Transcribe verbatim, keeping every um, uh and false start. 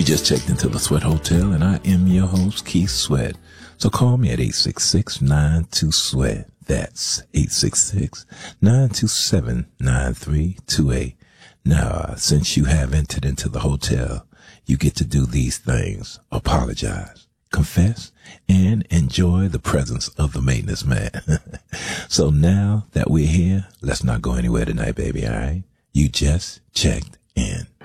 just checked into the Sweat Hotel, and I am your host, Keith Sweat. So call me at eight six six, nine two, SWEAT. That's eight six six, nine two seven, nine three two eight. Now, uh, since you have entered into the hotel, you get to do these things: apologize, confess, and enjoy the presence of the maintenance man. So now that we're here, let's not go anywhere tonight, baby, all right? You just checked in.